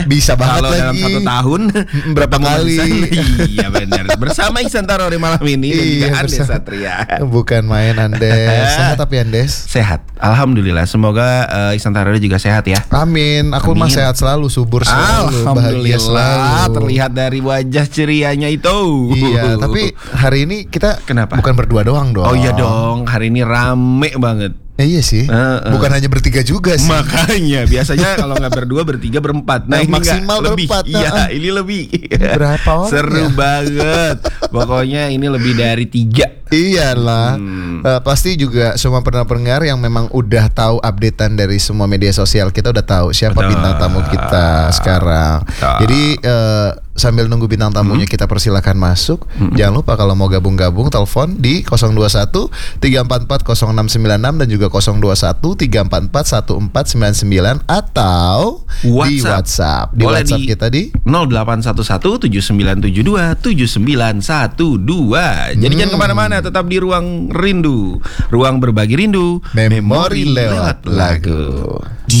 Bisa banget kalau dalam lagi. 1 tahun Berapa kali? Iya benar. Bersama Ihsan Tarori malam ini dan juga Andes Satria. Bukan main Andes. Sehat tapi Andes? Sehat, alhamdulillah. Semoga Ihsan Tarori juga sehat ya. Amin. Aku mah sehat selalu, subur selalu, bahagia selalu. Terlihat dari wajah cerianya itu. Iya, tapi hari ini kita Kenapa? bukan berdua doang dong. Oh iya dong, hari ini rame banget. Iya sih. Bukan hanya bertiga juga sih. Makanya biasanya kalau nggak berdua, bertiga, berempat. Nah, ini maksimal lebih. berempat. Iya, ini lebih. Berapa orang Seru ya? banget. Pokoknya ini lebih dari 3. Iyalah. Pasti juga semua pendengar yang memang udah tahu updatean dari semua media sosial kita, udah tahu siapa bintang tamu kita sekarang. Jadi sambil nunggu bintang tamunya kita persilakan masuk. Jangan lupa kalau mau gabung-gabung telepon di 021 344 0696 dan juga 021 344 1499 atau di WhatsApp. Di boleh WhatsApp kita di 0811 7972 7912. Jadi jangan kemana-mana, tetap di Ruang Rindu, ruang berbagi rindu, Memori lewat lagu.